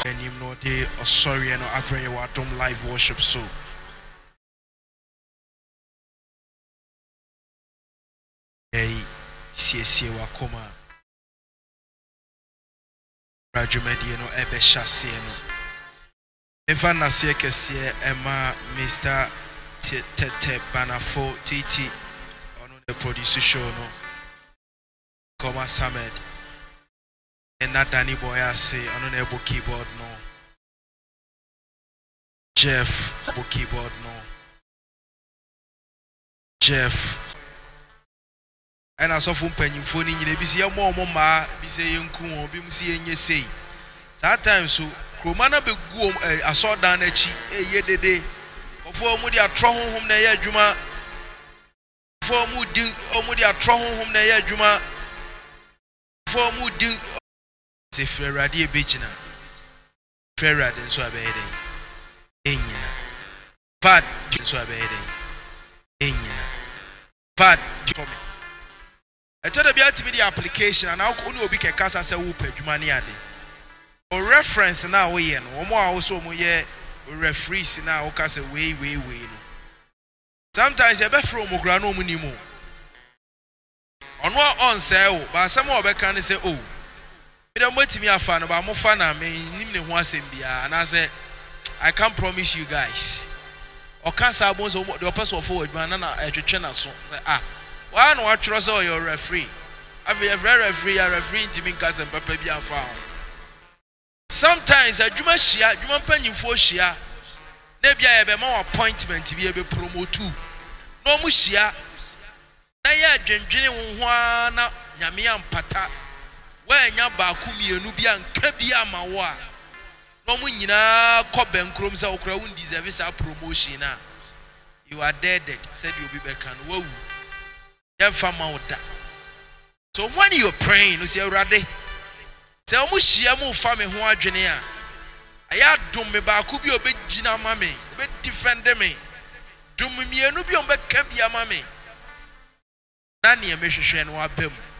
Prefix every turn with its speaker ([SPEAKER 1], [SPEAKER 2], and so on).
[SPEAKER 1] And you know they are sorry and I pray you don't live worship so. Hey, see wakoma. Rajumedi no ebe shase no. Efa na se kese ema Mr. Tete Banafo TT ono the producer show no. Koma Samed. And not Danny Boy I say ono the book keyboard no. Jeff book keyboard no. Jeff. And I saw from penny phone in the busy more ma be saying cool be see in your say. That so Romana be go I saw down a chi a year the day. Before Moody are thrown home the year Juma. Before Moody or Moody are thrown home the year Juma. Before Moody say Ferrari Bichina. Ferrari and so abede. Enina. Bad so abede. Enina. Bad for me. I told you to be the application and now only be a casa say whoop money ade. Or reference now we and one more also moye referees now cause way. Sometimes you be from Mograno Munimo. On what on say but some more can say oh. You don't want me a fan about more fan I mean him once in Bia and I say I can't promise you guys. Or can't say most of the person forward man and I channel so say why no trust all your referee? I be a very referee to me cousin Papa Bia found. Sometimes a Juma Shia, Juma Penny for Shia, maybe I have a more appointment to be able to promote too. No Mushia, Naya Jenjini Wana, Yamian Pata, where Yabakumi and Nubian Kabia Mawa. No Munina, Coben Crumbs or Crown deserves a promotion. You are dead, said you'll be back and whoa. So when you're praying, you say, Rade, tell me, she am more family who are Jenia. I had done me back, could be a bit Gina Mammy, but defend me. Do me, and be on back, Cabia Mammy. Nanny, a mission, and wabim.